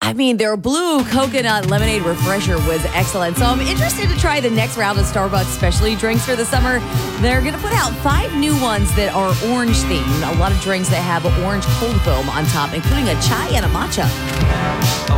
I mean, their blue coconut lemonade refresher was excellent. So I'm interested to try the next round of Starbucks specialty drinks for the summer. They're going to put out 5 new ones that are orange themed. A lot of drinks that have orange cold foam on top, including a chai and a matcha.